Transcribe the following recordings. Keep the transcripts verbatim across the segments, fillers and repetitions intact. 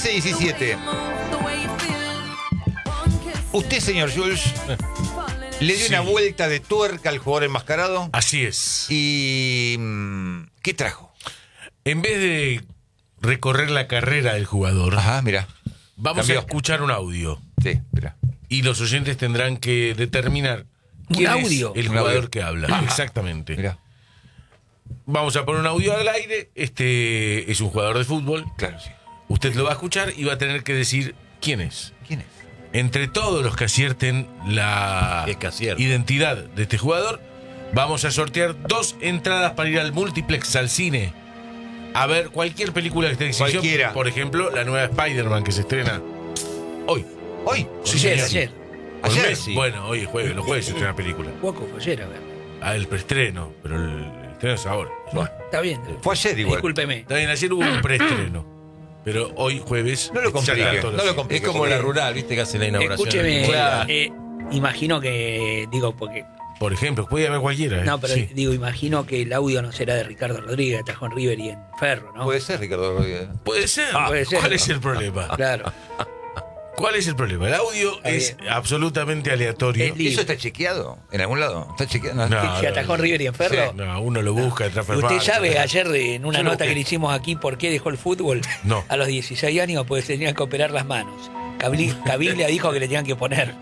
diecisiete. Usted, señor Jules, le dio Sí. una vuelta de tuerca al jugador enmascarado. Así es. ¿Y mm, qué trajo? En vez de recorrer la carrera del jugador, Ajá, mira. vamos Cambió. a escuchar un audio. Sí, mira. Y los oyentes tendrán que determinar ¿Un quién audio? es el Un jugador audio. que habla. Ajá. Exactamente. Mira. Vamos a poner un audio al aire. Este es un jugador de fútbol. Claro, sí. Usted lo va a escuchar y va a tener que decir quién es. ¿Quién es? Entre todos los que acierten la Es que acierta. identidad de este jugador, vamos a sortear dos entradas para ir al multiplex, al cine, a ver cualquier película que esté en exhibición. Cualquiera. Por ejemplo, la nueva Spider-Man que se estrena hoy. Hoy. Sí, ayer, sí, sí. ayer. Con Ayer. Messi. Bueno, hoy es jueves, los jueves se estrena película. Poco fue ayer, a ver. Ah, el preestreno, pero el estreno es ahora. Bueno, está bien. Fue ayer igual. Discúlpeme. También ayer hubo un preestreno, pero hoy jueves. No lo ya complique, está todo no lo así. complique. Es como porque- la rural, viste que hace la inauguración. Escúcheme, Claro. eh, imagino que, digo, porque, Por ejemplo, puede haber cualquiera. ¿eh? no, pero Sí. digo, imagino que el audio no será de Ricardo Rodríguez, atajó en River y en Ferro, ¿no? Puede ser, Ricardo Rodríguez. Puede ser. puede ser. ¿Cuál es el problema? Claro. ¿Cuál es el problema? El audio Está es bien. absolutamente aleatorio. Es libre. ¿Eso está chequeado? ¿En algún lado? ¿Está chequeado? No. Si atajó en River y en Ferro. No, uno lo busca, el transfer Usted market. sabe, ayer de- en una Yo lo nota que busqué. le hicimos aquí, ¿por qué dejó el fútbol? No. A los dieciséis años, pues tenía que operar las manos. Cabli- Caviglia dijo que le tenían que poner.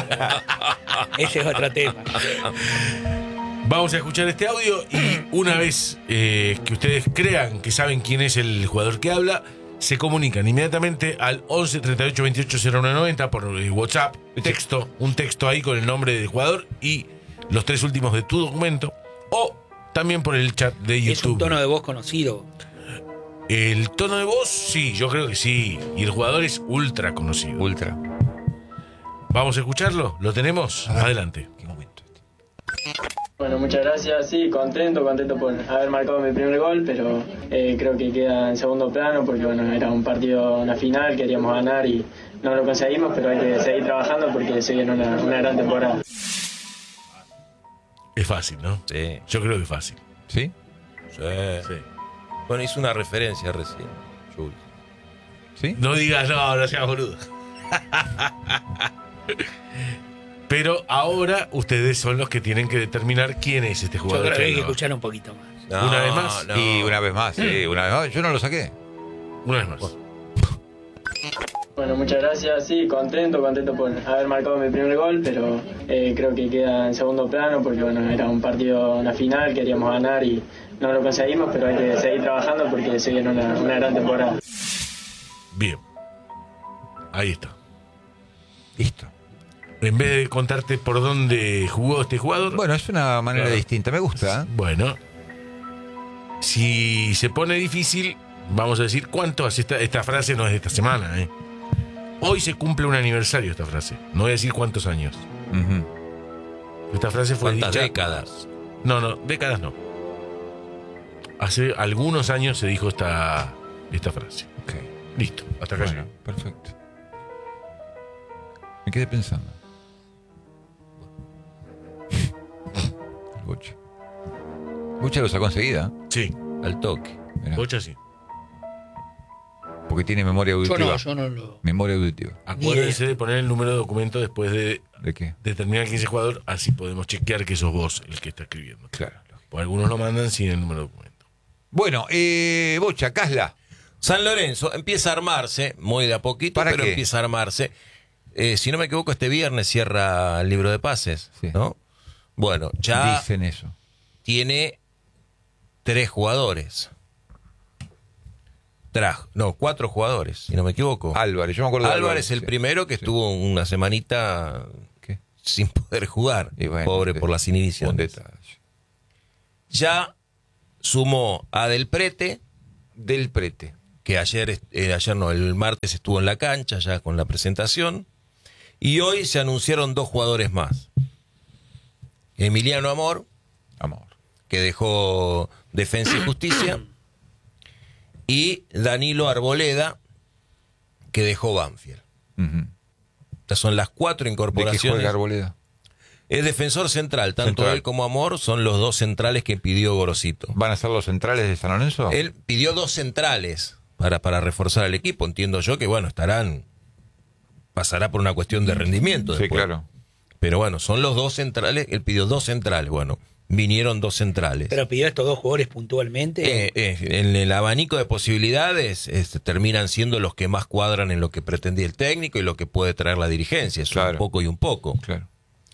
Ese es otro tema. Vamos a escuchar este audio y una vez eh, que ustedes crean que saben quién es el jugador que habla, se comunican inmediatamente al once treinta y ocho veintiocho cero nueve noventa por eh, WhatsApp, texto, un texto ahí con el nombre del jugador y los tres últimos de tu documento, o también por el chat de YouTube. Es un tono de voz conocido. El tono de voz, sí, yo creo que sí. Y el jugador es ultra conocido. Ultra. Vamos a escucharlo, ¿lo tenemos? Adelante. ¿Qué momento? Bueno, muchas gracias. Sí, contento, contento por haber marcado mi primer gol, pero eh, creo que queda en segundo plano porque bueno, era un partido, una final, queríamos ganar y no lo conseguimos, pero hay que seguir trabajando porque se viene una, una gran temporada. Es fácil, ¿no? Sí, Yo creo que es fácil. ¿Sí? sí. Sí. Bueno, hizo una referencia recién, Jules. ¿Sí? No digas, no, no seas boludo. Pero ahora ustedes son los que tienen que determinar quién es este Yo jugador. creo que hay que hablaba. escuchar un poquito más. No, ¿Una vez más? no. Y una vez más, sí, una vez más. Yo no lo saqué. Una vez más. Bueno, muchas gracias. Sí, contento, contento por haber marcado mi primer gol, pero eh, creo que queda en segundo plano porque bueno, era un partido, una final, queríamos ganar y no lo conseguimos, pero hay que seguir trabajando porque se viene una, una gran temporada. Bien. Ahí está. Listo. En vez de contarte por dónde jugó este jugador. Bueno, es una manera Claro. distinta. Me gusta. ¿eh? Bueno. Si se pone difícil, vamos a decir cuánto hace esta, esta frase no es de esta semana, ¿eh? Hoy se cumple un aniversario esta frase. No voy a decir cuántos años. Ujú. Esta frase fue ¿Cuántas dicha. décadas? No, no, décadas no. Hace algunos años se dijo esta, esta frase. Ok. Listo, hasta acá Bueno, llegué. perfecto. Me quedé pensando. El Bocha. Bocha lo sacó enseguida, Sí, Al toque. mirá, Bocha sí. porque tiene memoria Yo auditiva. no, yo no lo. Memoria auditiva. Acuérdense de poner el número de documento después de ¿De qué? determinar quién es el jugador, así podemos chequear que sos vos el que está escribiendo. Claro. Porque algunos lo mandan sin el número de documento. Bueno, eh, Bocha, Casla. San Lorenzo empieza a armarse, muy de a poquito, ¿Para pero qué? empieza a armarse. Eh, si no me equivoco, este viernes cierra el libro de pases, Sí. ¿no? Bueno, ya Dicen eso. tiene tres jugadores. Trajo, no, cuatro jugadores, si no me equivoco. Álvarez, yo me acuerdo de Álvarez, el sí. primero que Sí. estuvo una semanita ¿Qué? sin poder jugar, Y bueno, pobre de- por las Un inhibiciones. detalle. Ya sumó a Del Prete, Del Prete. que ayer, eh, ayer no, el martes estuvo en la cancha ya con la presentación, y hoy se anunciaron dos jugadores más. Emiliano Amor, Amor. que dejó Defensa y Justicia, y Danilo Arboleda, que dejó Banfield. Ujú. Estas son las cuatro ¿De qué incorporaciones. juega Arboleda? Es defensor central, tanto Central. él como Amor son los dos centrales que pidió Gorosito. ¿Van a ser los centrales de San Lorenzo? Él pidió dos centrales para, para reforzar el equipo. Entiendo yo que, bueno, estarán, pasará por una cuestión de rendimiento Sí, después. claro. Pero bueno, son los dos centrales, él pidió dos centrales, bueno, vinieron dos centrales. Pero pidió estos dos jugadores puntualmente. Eh, eh, en el abanico de posibilidades este, terminan siendo los que más cuadran en lo que pretendía el técnico y lo que puede traer la dirigencia. Es Claro. un poco y un poco. Claro.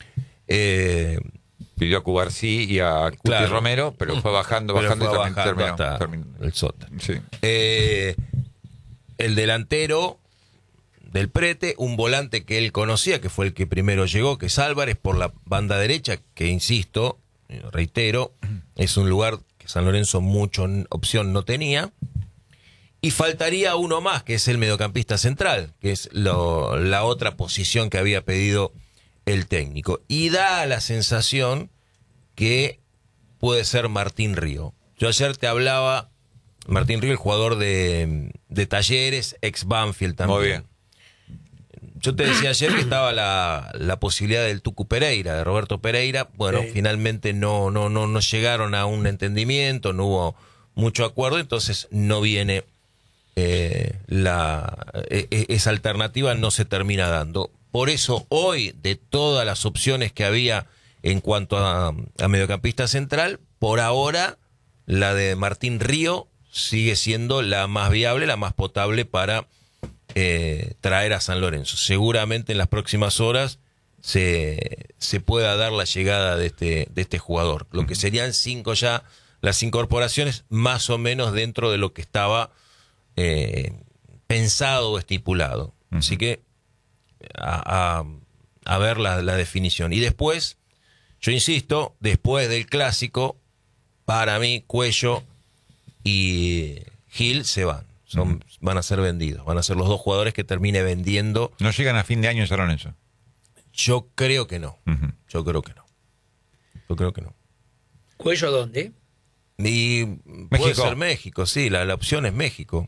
Eh, Pidió a Cubarsí y a Cuti Claro. Romero, pero fue bajando, pero bajando fue y también bajando terminó. hasta terminó. el sótano. Sí. Eh, el delantero del Prete, un volante que él conocía, que fue el que primero llegó, que es Álvarez, por la banda derecha, que insisto, reitero, es un lugar que San Lorenzo mucho opción no tenía. Y faltaría uno más, que es el mediocampista central, que es lo, la otra posición que había pedido el técnico. Y da la sensación que puede ser Martín Río. Yo ayer te hablaba, Martín Río, el jugador de, de Talleres, ex Banfield también. Muy bien. Yo te decía ayer que estaba la, la posibilidad del Tucu Pereira, de Roberto Pereira. Bueno, Sí. finalmente no, no, no, no llegaron a un entendimiento, no hubo mucho acuerdo, entonces no viene eh, la eh, esa alternativa, no se termina dando. Por eso hoy, de todas las opciones que había en cuanto a, a mediocampista central, por ahora la de Martín Río sigue siendo la más viable, la más potable para eh, traer a San Lorenzo. Seguramente en las próximas horas se, se pueda dar la llegada de este, de este jugador. Lo que serían cinco ya, las incorporaciones más o menos dentro de lo que estaba eh, pensado o estipulado. Uh-huh. Así que a, a, a ver la, la definición. Y después, yo insisto, después del clásico, para mí Cuello y Gil se van. Son, uh-huh. Van a ser vendidos. Van a ser los dos jugadores que termine vendiendo. ¿No llegan a fin de año en San Lorenzo? Yo creo que no. Uh-huh. Yo creo que no. Yo creo que no. ¿Cuello dónde? Y puede México. ser México, sí. La, la opción es México.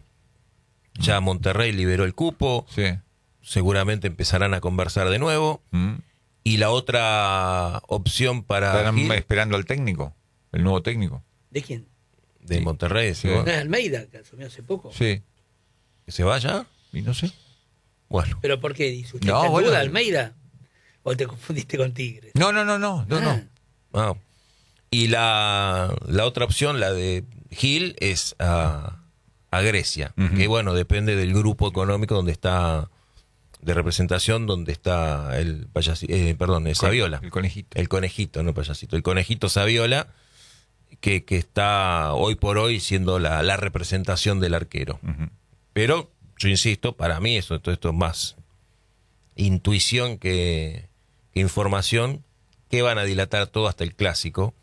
Ya Monterrey liberó el cupo. Sí. Seguramente empezarán a conversar de nuevo. Uh-huh. Y la otra opción para Estarán Gil, esperando al técnico, el nuevo técnico. ¿De quién? de Sí. Monterrey, Sí. ¿sí? ¿No es Almeida, que asumió hace poco? Sí. ¿Que se vaya? Y no sé. Bueno. ¿Pero por qué? ¿Dice usted No, está en bueno. duda, Almeida? ¿O te confundiste con Tigres? No, no, no, no, no, no. Ah. Y la, la otra opción, la de Gil, es a, a Grecia. Uh-huh. Que bueno, depende del grupo económico donde está, de representación, donde está el payasito, eh, perdón, el Saviola. El conejito. El conejito, no payasito. El conejito Saviola, que, que está hoy por hoy siendo la, la representación del arquero. Uh-huh. Pero, yo insisto, para mí eso, esto, esto es más intuición que, que información, que van a dilatar todo hasta el clásico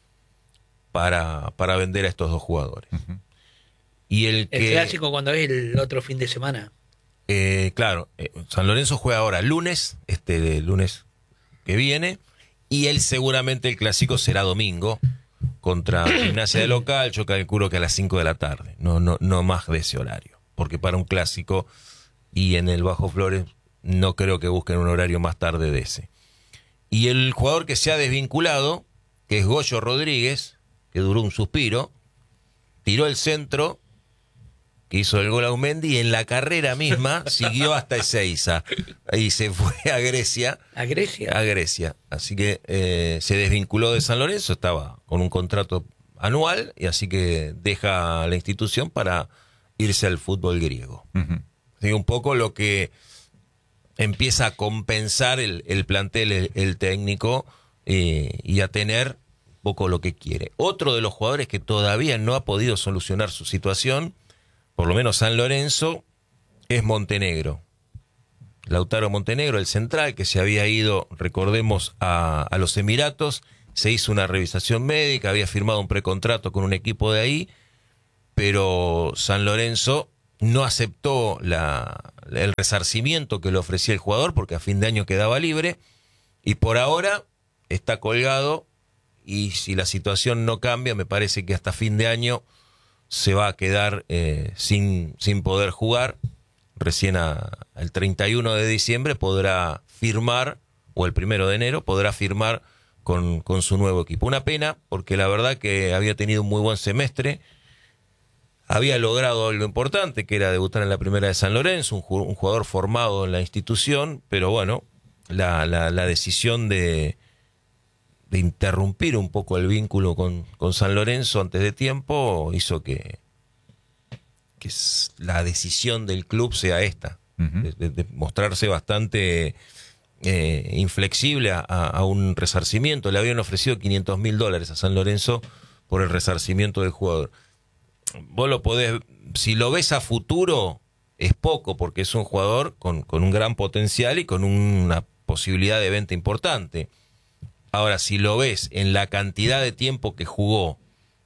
para, para vender a estos dos jugadores. Uh-huh. Y el, El que, clásico cuando es el otro fin de semana. eh, claro, eh, San Lorenzo juega ahora lunes, este de lunes que viene, y él seguramente el clásico será domingo contra Gimnasia de local. Yo calculo que a las cinco de la tarde, no, no, no más de ese horario, porque para un clásico y en el Bajo Flores no creo que busquen un horario más tarde de ese. Y el jugador que se ha desvinculado, que es Goyo Rodríguez, que duró un suspiro, tiró el centro, que hizo el gol a Aumendi, y en la carrera misma siguió hasta Ezeiza y se fue a Grecia. ¿A Grecia? A Grecia. Así que eh, se desvinculó de San Lorenzo, estaba con un contrato anual, y así que deja la institución para irse al fútbol griego. Uh-huh. Así que un poco lo que empieza a compensar el, el plantel, el, el técnico, eh, y a tener un poco lo que quiere. Otro de los jugadores que todavía no ha podido solucionar su situación, por lo menos San Lorenzo, es Montenegro. Lautaro Montenegro, el central, que se había ido, recordemos, a, a los Emiratos, se hizo una revisación médica, había firmado un precontrato con un equipo de ahí, pero San Lorenzo no aceptó la, el resarcimiento que le ofrecía el jugador, porque a fin de año quedaba libre, y por ahora está colgado, y si la situación no cambia, me parece que hasta fin de año se va a quedar eh, sin, sin poder jugar. Recién a, el treinta y uno de diciembre podrá firmar, o el primero de enero, podrá firmar con, con su nuevo equipo. Una pena, porque la verdad que había tenido un muy buen semestre, había logrado algo importante, que era debutar en la primera de San Lorenzo, un, ju- un jugador formado en la institución, pero bueno, la, la, la decisión de, de interrumpir un poco el vínculo con, con San Lorenzo antes de tiempo hizo que, que s- la decisión del club sea esta, Ujú. de, de- de mostrarse bastante eh, inflexible a, a- a un resarcimiento. Le habían ofrecido quinientos mil dólares a San Lorenzo por el resarcimiento del jugador. Vos lo podés, si lo ves a futuro, es poco, porque es un jugador con, con un gran potencial y con una posibilidad de venta importante. Ahora, si lo ves en la cantidad de tiempo que jugó,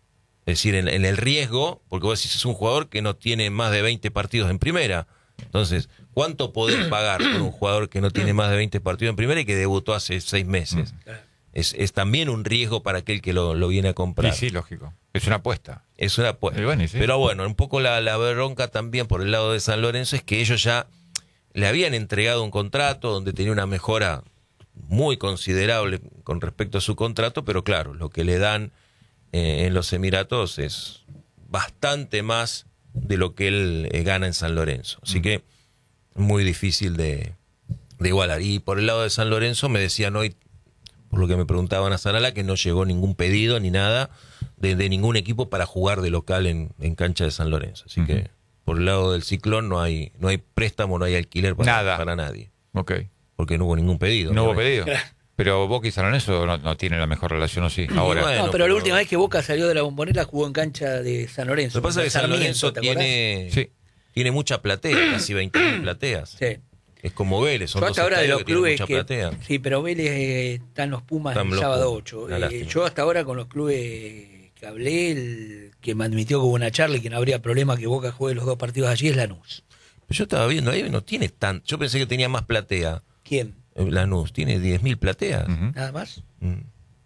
es decir, en, en el riesgo, porque vos decís, es un jugador que no tiene más de veinte partidos en primera. Entonces, ¿cuánto podés pagar por un jugador que no tiene más de veinte partidos en primera y que debutó hace seis meses? Es, es también un riesgo para aquel que lo, lo viene a comprar. Sí, sí, lógico. Es una apuesta. Es una apuesta. Y bueno, y sí. Pero bueno, un poco la, la bronca también por el lado de San Lorenzo es que ellos ya le habían entregado un contrato donde tenía una mejora muy considerable con respecto a su contrato, pero claro, lo que le dan eh, en los Emiratos es bastante más de lo que él eh, gana en San Lorenzo. Así que muy difícil de, de igualar. Y por el lado de San Lorenzo me decían hoy, por lo que me preguntaban a Sarala, que no llegó ningún pedido ni nada de, de ningún equipo para jugar de local en, en cancha de San Lorenzo. Así Ujú. que por el lado del Ciclón no hay no hay préstamo, no hay alquiler para, Nada. para nadie. Ok. Porque no hubo ningún pedido. No hubo obviamente. pedido. Pero Boca y San Lorenzo no, no tienen la mejor relación, ¿o sí? Ahora. bueno, no, pero, la pero- última vez que Boca salió de la Bombonera jugó en cancha de San Lorenzo. Lo que pasa es que San Sarmiento, Lorenzo ¿te acordás? tiene, Sí. tiene mucha platea, casi veinte mil plateas. Sí. Es como Vélez, son Yo dos hasta ahora de estadios los que tienen clubes mucha que, platea. sí, pero Vélez eh, están los Pumas Están el los sábado Pumas, ocho. una Eh, lástima. yo hasta ahora con los clubes que hablé, el que me admitió que hubo una charla y que no habría problema que Boca juegue los dos partidos allí es Lanús. Pero yo estaba viendo ahí, no tiene tanto. Yo pensé que tenía más platea. ¿Quién? Eh, Lanús tiene diez mil plateas. Ujú. ¿Nada más? Mm.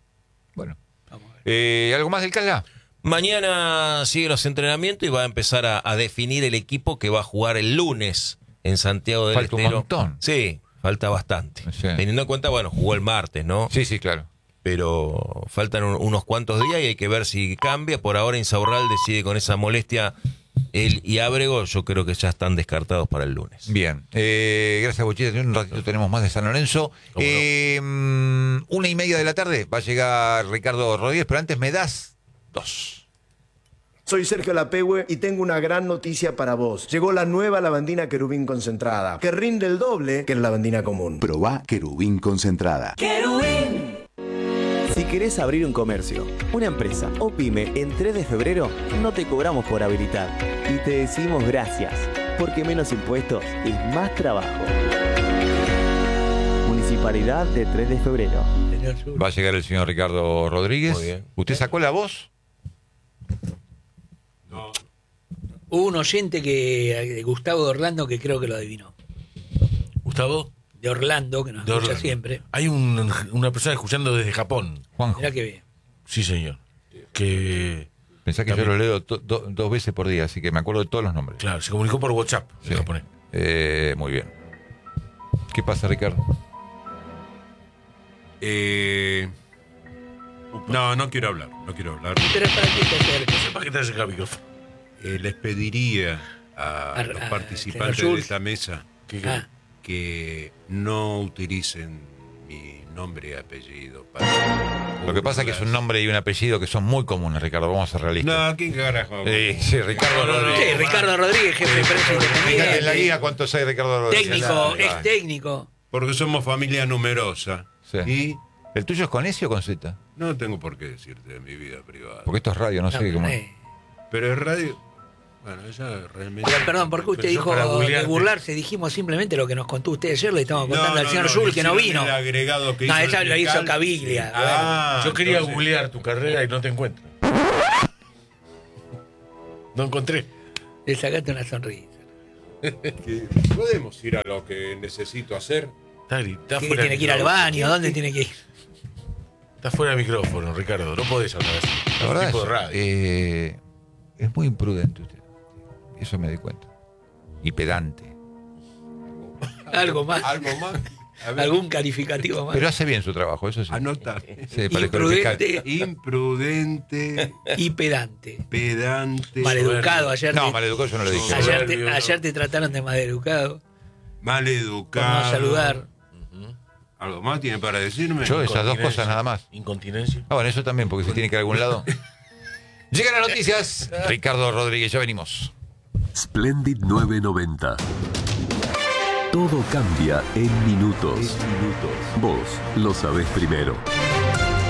Bueno. Vamos a ver. Eh, ¿Algo más del Calda? Mañana siguen los entrenamientos y va a empezar a, a definir el equipo que va a jugar el lunes en Santiago del Falta un Estero. montón. Sí, falta bastante. Sí. Teniendo en cuenta, bueno, jugó el martes, ¿no? Sí, sí, claro. Pero faltan un- unos cuantos días y hay que ver si cambia. Por ahora Insaurralde sigue con esa molestia. Él y Ábrego yo creo que ya están descartados para el lunes. Bien. Eh, gracias, Bochita. En un ratito tenemos más de San Lorenzo. ¿Cómo no? Eh, mm, una y media de la tarde va a llegar Ricardo Rodríguez, pero antes me das dos. Soy Sergio Lapehue y tengo una gran noticia para vos. Llegó la nueva lavandina querubín concentrada, que rinde el doble que la lavandina común. Probá querubín concentrada. Si querés abrir un comercio, una empresa o pyme en tres de febrero, no te cobramos por habilitar. Y te decimos gracias, porque menos impuestos es más trabajo. Municipalidad de tres de febrero. Señor Sur. Va a llegar el señor Ricardo Rodríguez. Muy bien. ¿Usted sacó la voz? Hubo un oyente que, eh, Gustavo de Orlando, que creo que lo adivinó. Gustavo, De Orlando, que nos de escucha Orlando. siempre. Hay un- una persona escuchando desde Japón. Juanjo. Mirá que bien. Sí, señor. Que, Pensá que También. yo lo leo to- do- dos veces por día, así que me acuerdo de todos los nombres. claro, se comunicó por WhatsApp en Sí. japonés. Eh, muy bien. ¿Qué pasa, Ricardo? Eh, no, no quiero hablar, no quiero hablar. Pero es para que te acerques. ¿Para qué te acerca el micrófono? Eh, les pediría a A- los a- participantes señor de Schultz. esta mesa ¿Qué- Ah, que no utilicen mi nombre y apellido para... Lo que pasa es que es un nombre y un apellido que son muy comunes, Ricardo. Vamos a ser realistas. No, ¿quién carajo? Sí, sí, Ricardo No, no, no. Rodríguez. sí, Ricardo Rodríguez, jefe de prensa Fíjate en la independiente. guía cuántos hay, Ricardo Rodríguez. Técnico, Ah, ex técnico. Porque somos familia numerosa. Sí. Y ¿El tuyo es con S o con Z? no tengo por qué decirte de mi vida privada. Porque esto es radio, no, sé No, cómo. eh. Pero es radio... Bueno, ella realmente... Pero, perdón, ¿por qué usted Pero yo dijo para de googlearte. burlarse? Dijimos simplemente lo que nos contó usted ayer, le estamos contando al señor Zul que no hicieron vino. el agregado que No, hizo ella el lo hizo fiscal. Caviglia. Ah, Yo quería entonces- googlear tu carrera y no te encuentro. No encontré. Le sacaste una sonrisa. que podemos ir a lo que necesito hacer. Está, gri- está ¿Qué, fuera tiene de que ir al micrófono. baño? ¿Dónde tiene que ir? Está fuera de micrófono, Ricardo. No podés hablar así. La Es un verdad tipo es, de radio. eh, es muy imprudente usted. Eso me di cuenta. Y pedante. Algo más. Algo más. algún calificativo más. Pero hace bien su trabajo, eso sí. Anota. Sí, para calificar. Imprudente Imprudente, y pedante. pedante, Maleducado. Ayer No, te, maleducado yo no lo dije. ayer, te, Soberbio. ayer te trataron de maleducado. Por maleducado. no saludar. ¿Algo más tiene para decirme? Yo esas dos Incontinencia. cosas nada más. Incontinencia. Ah, bueno, eso también, porque se tiene que ir a algún lado. Llegan las noticias. Ricardo Rodríguez, ya venimos. Splendid nueve noventa. Todo cambia en minutos. Vos lo sabés primero.